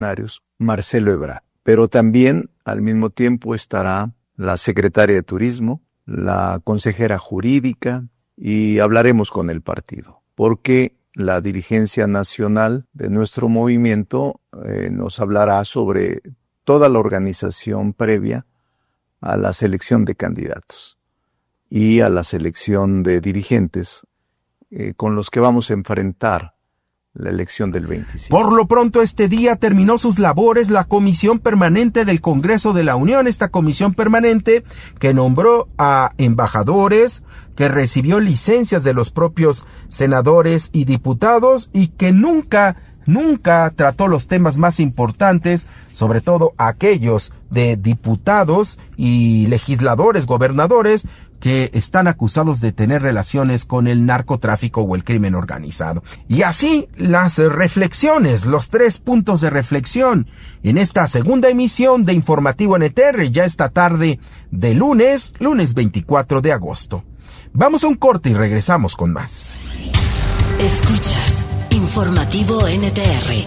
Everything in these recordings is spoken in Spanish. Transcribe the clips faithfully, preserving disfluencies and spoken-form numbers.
Marcelo Ebrard. Pero también al mismo tiempo estará la secretaria de Turismo, la consejera jurídica, y hablaremos con el partido, porque la dirigencia nacional de nuestro movimiento eh, nos hablará sobre toda la organización previa a la selección de candidatos y a la selección de dirigentes eh, con los que vamos a enfrentar la elección del veinticinco. Por lo pronto, este día terminó sus labores la Comisión Permanente del Congreso de la Unión, esta comisión permanente que nombró a embajadores, que recibió licencias de los propios senadores y diputados y que nunca, nunca trató los temas más importantes, sobre todo aquellos de diputados y legisladores, gobernadores, que están acusados de tener relaciones con el narcotráfico o el crimen organizado. Y así las reflexiones, los tres puntos de reflexión en esta segunda emisión de Informativo N T R, ya esta tarde de lunes, lunes veinticuatro de agosto. Vamos a un corte y regresamos con más. Escuchas Informativo N T R.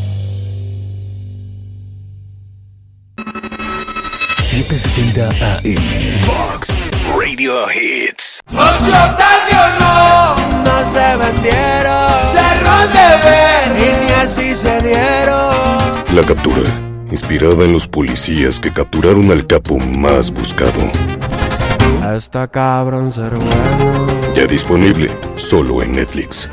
setecientos sesenta A M Vox Radio Hits. Ocho tarde o no, no se vendieron, cerró de vez y ni así se dieron. La captura, inspirada en los policías que capturaron al capo más buscado. Hasta cabrón ser bueno. Ya disponible, solo en Netflix.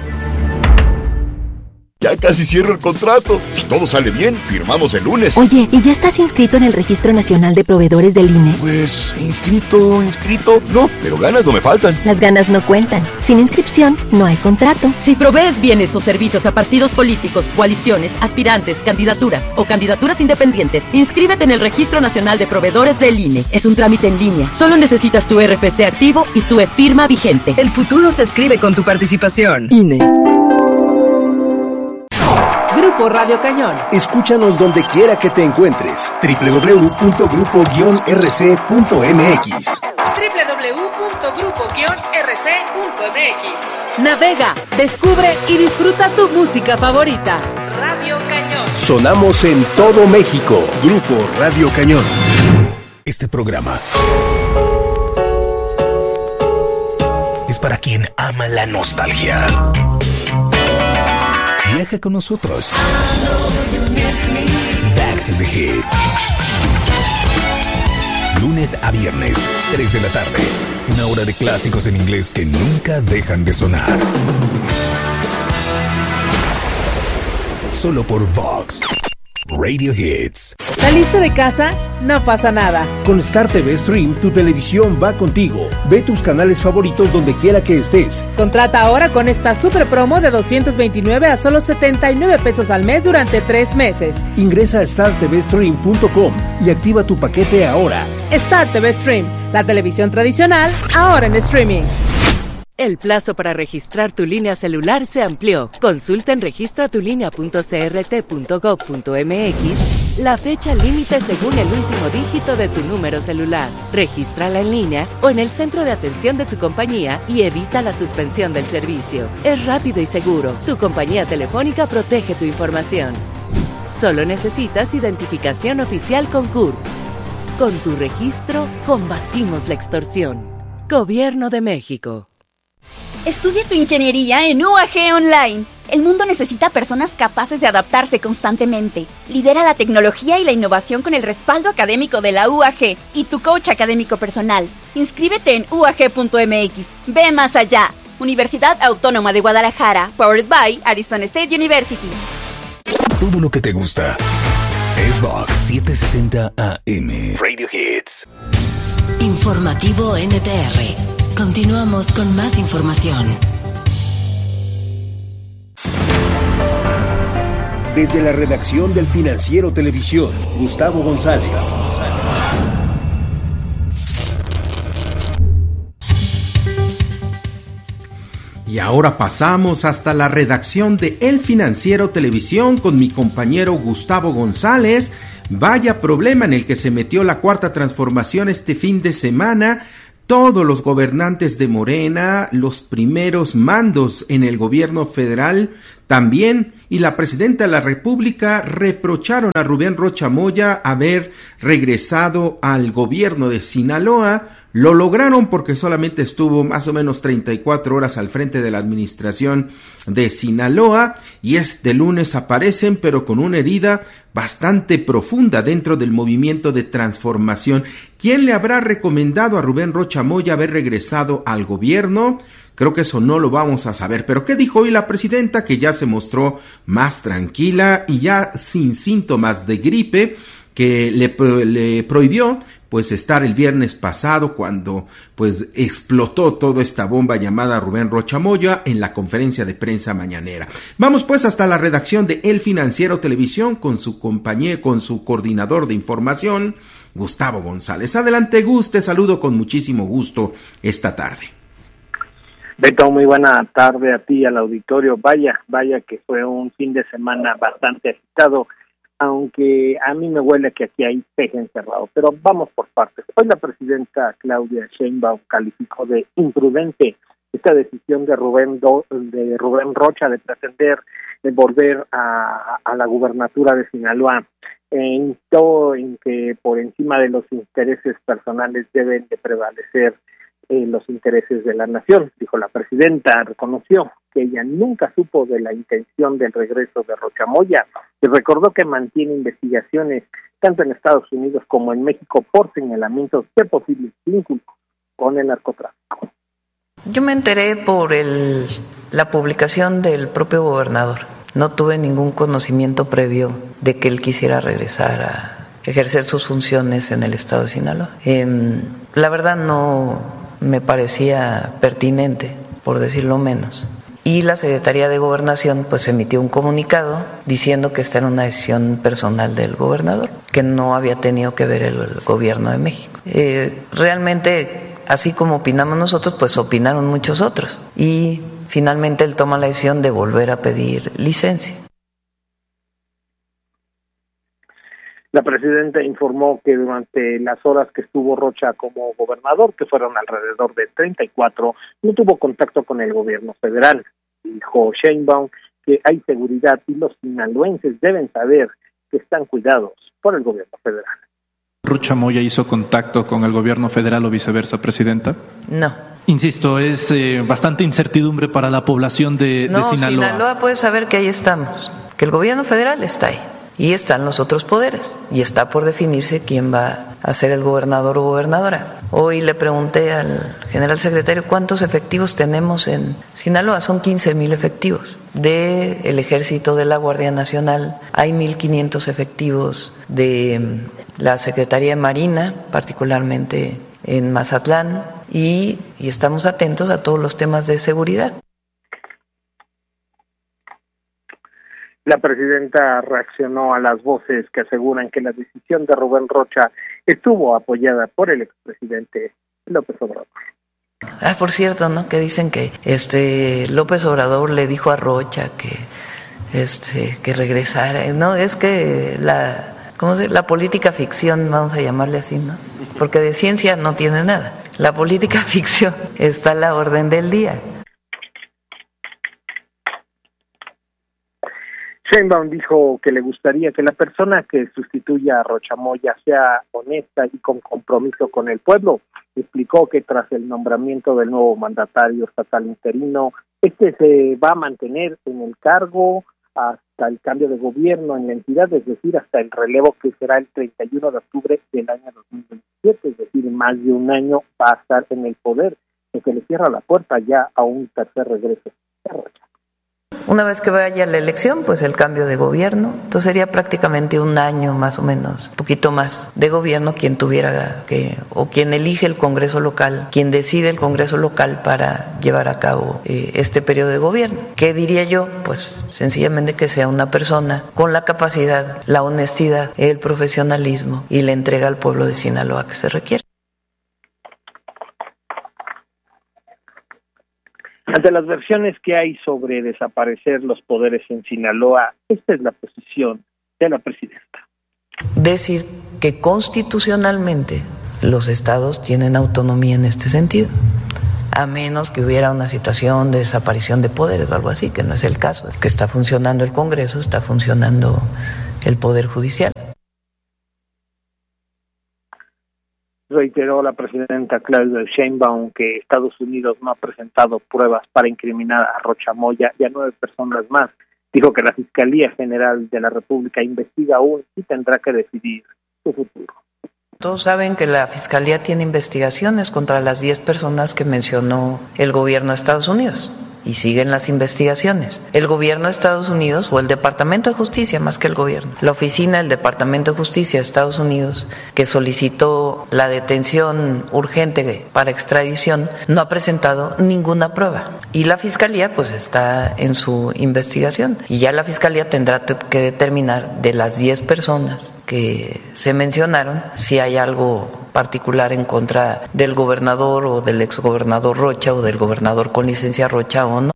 Ya casi cierro el contrato. Si todo sale bien, firmamos el lunes. Oye, ¿y ya estás inscrito en el Registro Nacional de Proveedores del I N E? Pues, inscrito, inscrito, no, pero ganas no me faltan. Las ganas no cuentan. Sin inscripción, no hay contrato. Si provees bienes o servicios a partidos políticos, coaliciones, aspirantes, candidaturas o candidaturas independientes, inscríbete en el Registro Nacional de Proveedores del I N E. Es un trámite en línea. Solo necesitas tu R F C activo y tu e-firma vigente. El futuro se escribe con tu participación. I N E. Grupo Radio Cañón. Escúchanos donde quiera que te encuentres. doble u doble u doble u punto grupo guion r c punto m x. doble u doble u doble u punto grupo guion r c punto m x. Navega, descubre y disfruta tu música favorita. Radio Cañón. Sonamos en todo México. Grupo Radio Cañón. Este programa es para quien ama la nostalgia. Viaja con nosotros. Back to the Hits. Lunes a viernes, tres de la tarde. Una hora de clásicos en inglés que nunca dejan de sonar. Solo por Vox Radio Hits. ¿Saliste de casa? No pasa nada. Con Star T V Stream, tu televisión va contigo. Ve tus canales favoritos donde quiera que estés. Contrata ahora con esta super promo de doscientos veintinueve a solo setenta y nueve pesos al mes durante tres meses. Ingresa a star t v stream punto com y activa tu paquete ahora. Star T V Stream, la televisión tradicional, ahora en streaming. El plazo para registrar tu línea celular se amplió. Consulta en registra tu línea punto c r t punto gov punto m x la fecha límite según el último dígito de tu número celular. Regístrala en línea o en el centro de atención de tu compañía y evita la suspensión del servicio. Es rápido y seguro. Tu compañía telefónica protege tu información. Solo necesitas identificación oficial con C U R P. Con tu registro, combatimos la extorsión. Gobierno de México. Estudia tu ingeniería en U A G Online. El mundo necesita personas capaces de adaptarse constantemente. Lidera la tecnología y la innovación con el respaldo académico de la U A G y tu coach académico personal. Inscríbete en u a g punto m x. Ve más allá. Universidad Autónoma de Guadalajara. Powered by Arizona State University. Todo lo que te gusta es Vox setecientos sesenta A M Radio Hits. Informativo N T R. Continuamos con más información. Desde la redacción del Financiero Televisión, Gustavo González. Y ahora pasamos hasta la redacción de El Financiero Televisión con mi compañero Gustavo González. Vaya problema en el que se metió la Cuarta Transformación este fin de semana, todos los gobernantes de Morena, los primeros mandos en el gobierno federal también, y la presidenta de la República reprocharon a Rubén Rocha Moya haber regresado al gobierno de Sinaloa. Lo lograron porque solamente estuvo más o menos treinta y cuatro horas al frente de la administración de Sinaloa, y este lunes aparecen pero con una herida bastante profunda dentro del movimiento de transformación. ¿Quién le habrá recomendado a Rubén Rocha Moya haber regresado al gobierno? Creo que eso no lo vamos a saber, pero ¿qué dijo hoy la presidenta? Que ya se mostró más tranquila y ya sin síntomas de gripe, que le, le prohibió pues estar el viernes pasado cuando pues explotó toda esta bomba llamada Rubén Rocha Moya en la conferencia de prensa mañanera. Vamos pues hasta la redacción de El Financiero Televisión con su compañero, con su coordinador de información, Gustavo González. Adelante, Gus, te saludo con muchísimo gusto esta tarde. Beto, muy buena tarde a ti, al auditorio. Vaya, vaya que fue un fin de semana bastante agitado, aunque a mí me huele que aquí hay peje encerrado, pero vamos por partes. Hoy la presidenta Claudia Sheinbaum calificó de imprudente esta decisión de Rubén Do, de Rubén Rocha de pretender de volver a, a la gubernatura de Sinaloa, en todo en que por encima de los intereses personales deben de prevalecer Eh, los intereses de la nación, dijo la presidenta. Reconoció que ella nunca supo de la intención del regreso de Rocha Moya y recordó que mantiene investigaciones tanto en Estados Unidos como en México por señalamientos de posibles vínculos con el narcotráfico. Yo me enteré por el, la publicación del propio gobernador. No tuve ningún conocimiento previo de que él quisiera regresar a ejercer sus funciones en el estado de Sinaloa. Eh, la verdad no me parecía pertinente, por decirlo menos. Y la Secretaría de Gobernación pues emitió un comunicado diciendo que esta era una decisión personal del gobernador, que no había tenido que ver el, el gobierno de México. Eh, realmente, así como opinamos nosotros, pues opinaron muchos otros. Y finalmente él toma la decisión de volver a pedir licencia. La presidenta informó que durante las horas que estuvo Rocha como gobernador, que fueron alrededor de treinta y cuatro, no tuvo contacto con el gobierno federal. Dijo Sheinbaum que hay seguridad y los sinaloenses deben saber que están cuidados por el gobierno federal. ¿Rocha Moya hizo contacto con el gobierno federal o viceversa, presidenta? No. Insisto, es eh, bastante incertidumbre para la población de, no, de Sinaloa. No, Sinaloa puede saber que ahí estamos, que el gobierno federal está ahí. Y están los otros poderes, y está por definirse quién va a ser el gobernador o gobernadora. Hoy le pregunté al general secretario cuántos efectivos tenemos en Sinaloa. Son quince mil efectivos. Del Ejército, de la Guardia Nacional, hay mil quinientos efectivos de la Secretaría de Marina, particularmente en Mazatlán, y, y estamos atentos a todos los temas de seguridad. La presidenta reaccionó a las voces que aseguran que la decisión de Rubén Rocha estuvo apoyada por el expresidente López Obrador. Ah, por cierto, ¿no? Que dicen que este López Obrador le dijo a Rocha que este que regresara. No, es que la ¿cómo se? La política ficción, vamos a llamarle así, ¿no? Porque de ciencia no tiene nada. La política ficción está a la orden del día. Sheinbaum dijo que le gustaría que la persona que sustituya a Rocha Moya sea honesta y con compromiso con el pueblo. Explicó que tras el nombramiento del nuevo mandatario estatal interino, este se va a mantener en el cargo hasta el cambio de gobierno en la entidad, es decir, hasta el relevo que será el treinta y uno de octubre del año dos mil veintisiete, es decir, más de un año va a estar en el poder, lo que le cierra la puerta ya a un tercer regreso de Rocha. Una vez que vaya la elección, pues el cambio de gobierno, entonces sería prácticamente un año más o menos, un poquito más de gobierno quien tuviera que, o quien elige el Congreso local, quien decide el Congreso local para llevar a cabo eh, este periodo de gobierno. ¿Qué diría yo? Pues sencillamente que sea una persona con la capacidad, la honestidad, el profesionalismo y la entrega al pueblo de Sinaloa que se requiere. Ante las versiones que hay sobre desaparecer los poderes en Sinaloa, esta es la posición de la presidenta. Decir que constitucionalmente los estados tienen autonomía en este sentido, a menos que hubiera una situación de desaparición de poderes o algo así, que no es el caso, que está funcionando el Congreso, está funcionando el Poder Judicial. Reiteró la presidenta Claudia Sheinbaum que Estados Unidos no ha presentado pruebas para incriminar a Rocha Moya y a nueve personas más. Dijo que la Fiscalía General de la República investiga aún y tendrá que decidir su futuro. Todos saben que la Fiscalía tiene investigaciones contra las diez personas que mencionó el gobierno de Estados Unidos. Y siguen las investigaciones. El gobierno de Estados Unidos, o el Departamento de Justicia más que el gobierno, la oficina del Departamento de Justicia de Estados Unidos, que solicitó la detención urgente para extradición, no ha presentado ninguna prueba. Y la Fiscalía pues está en su investigación. Y ya la Fiscalía tendrá que determinar de las diez personas que se mencionaron si hay algo particular en contra del gobernador o del exgobernador Rocha o del gobernador con licencia Rocha o no.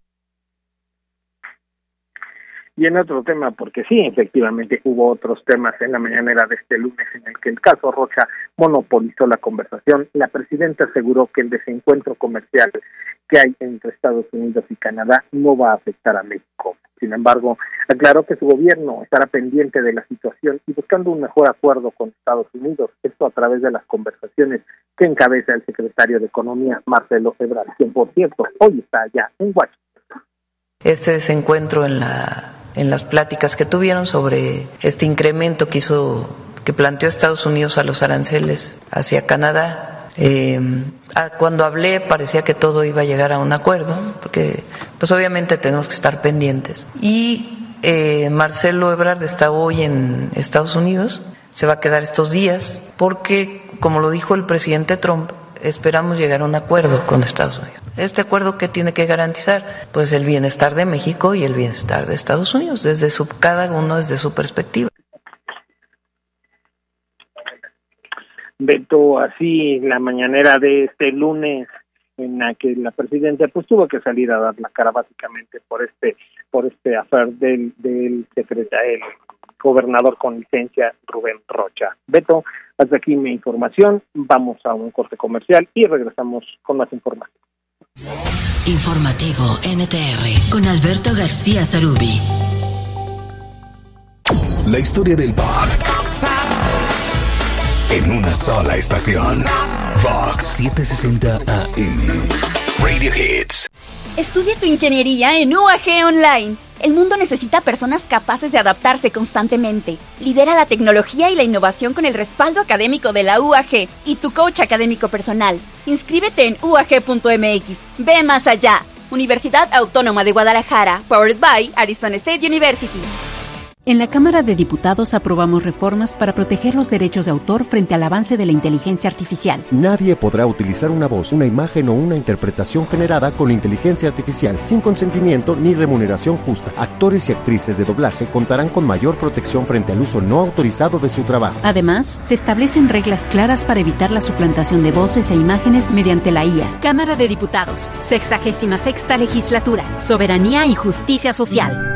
Y en otro tema, porque sí, efectivamente hubo otros temas en la mañanera de este lunes en el que el caso Rocha monopolizó la conversación, la presidenta aseguró que el desencuentro comercial que hay entre Estados Unidos y Canadá no va a afectar a México. Sin embargo, aclaró que su gobierno estará pendiente de la situación y buscando un mejor acuerdo con Estados Unidos, esto a través de las conversaciones que encabeza el secretario de Economía, Marcelo Ebrard, quien por cierto hoy está allá en Washington. Este desencuentro en la en las pláticas que tuvieron sobre este incremento que hizo, que planteó Estados Unidos a los aranceles hacia Canadá. Eh, cuando hablé parecía que todo iba a llegar a un acuerdo, porque pues obviamente tenemos que estar pendientes. Y eh, Marcelo Ebrard está hoy en Estados Unidos, se va a quedar estos días, porque como lo dijo el presidente Trump, esperamos llegar a un acuerdo con Estados Unidos. Este acuerdo que tiene que garantizar, pues el bienestar de México y el bienestar de Estados Unidos, desde su, cada uno desde su perspectiva. Beto, así la mañanera de este lunes en la que la presidenta pues tuvo que salir a dar la cara básicamente por este por este affair del del secretario, el gobernador con licencia Rubén Rocha. Beto, hasta aquí mi información, vamos a un corte comercial y regresamos con más información. Informativo N T R con Alberto García Zarubi. La historia del pop en una sola estación. Vox setecientos sesenta A M. Radio Hits. Estudia tu ingeniería en U A G Online. El mundo necesita personas capaces de adaptarse constantemente. Lidera la tecnología y la innovación con el respaldo académico de la U A G y tu coach académico personal. Inscríbete en U A G punto M X. Ve más allá. Universidad Autónoma de Guadalajara. Powered by Arizona State University. En la Cámara de Diputados aprobamos reformas para proteger los derechos de autor frente al avance de la inteligencia artificial. Nadie podrá utilizar una voz, una imagen o una interpretación generada con inteligencia artificial sin consentimiento ni remuneración justa. Actores y actrices de doblaje contarán con mayor protección frente al uso no autorizado de su trabajo. Además, se establecen reglas claras para evitar la suplantación de voces e imágenes mediante la I A. Cámara de Diputados, sexagésima sexta legislatura, soberanía y justicia social.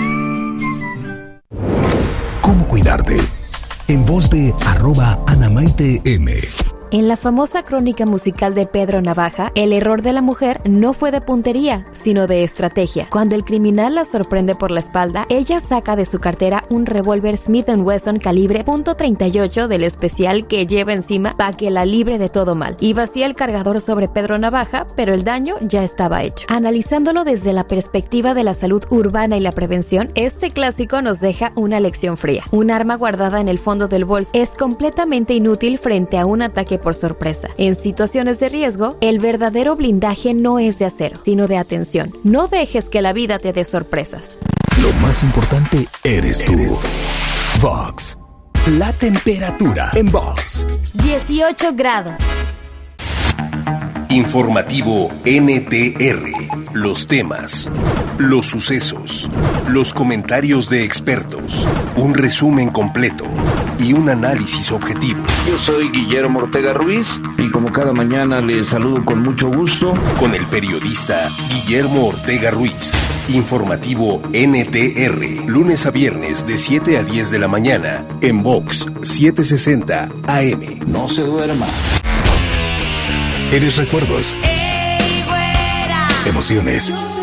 ¿Cómo cuidarte? En voz de arroba Anamaite M. En la famosa crónica musical de Pedro Navaja, el error de la mujer no fue de puntería, sino de estrategia. Cuando el criminal la sorprende por la espalda, ella saca de su cartera un revólver Smith and Wesson calibre punto treinta y ocho del especial que lleva encima para que la libre de todo mal. Y vacía el cargador sobre Pedro Navaja, pero el daño ya estaba hecho. Analizándolo desde la perspectiva de la salud urbana y la prevención, este clásico nos deja una lección fría. Un arma guardada en el fondo del bolso es completamente inútil frente a un ataque por sorpresa. En situaciones de riesgo, el verdadero blindaje no es de acero, sino de atención. No dejes que la vida te dé sorpresas. Lo más importante eres tú. Vox. La temperatura en Vox. dieciocho grados. Informativo N T R. Los temas, los sucesos, los comentarios de expertos, un resumen completo y un análisis objetivo. Yo soy Guillermo Ortega Ruiz y como cada mañana les saludo con mucho gusto. Con el periodista Guillermo Ortega Ruiz. Informativo N T R. Lunes a viernes de siete a diez de la mañana en Vox setecientos sesenta A M. No se duerma. Eres recuerdos, emociones,